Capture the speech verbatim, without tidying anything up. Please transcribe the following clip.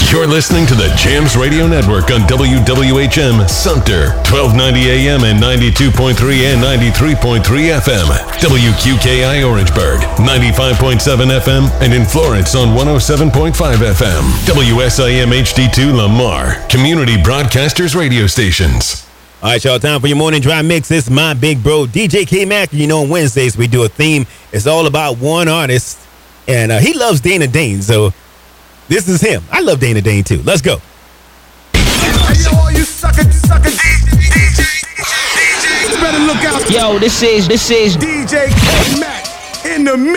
You're listening to the Jams Radio Network on W W H M Sumter, twelve ninety A M and ninety-two point three and ninety-three point three F M. W Q K I Orangeburg, ninety-five point seven F M, and in Florence on one oh seven point five F M. W S I M H D two Lamar, Community Broadcasters Radio Stations. All right, y'all, time for your morning drive mix. This is my big bro, D J K-Mac. You know, on Wednesdays we do a theme. It's all about one artist, and uh, he loves Dana Dane, so this is him. I love Dana Dane, too. Let's go. Hey, yo, all you sucker, sucker, D J, you better look out. Yo, this is, this is D J K-Mac in the mix.